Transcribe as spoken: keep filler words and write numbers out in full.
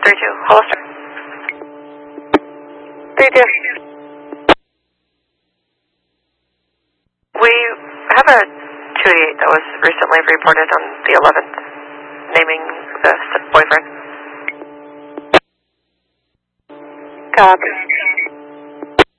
three two, Hollister. three two. We have a two eighty-eight that was recently reported on the eleventh, naming the boyfriend. Copy.